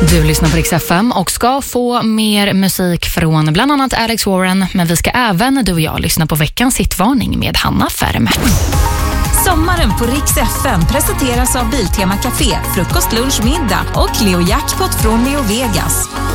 Du lyssnar på Rix FM och ska få mer musik från bland annat Alex Warren. Men vi ska även, du och jag, lyssna på veckans hitvarning med Hanna Färm. Sommaren på Rix FM presenteras av Biltema Café, frukost, lunch, middag och Leo Jackpot från Leo Vegas.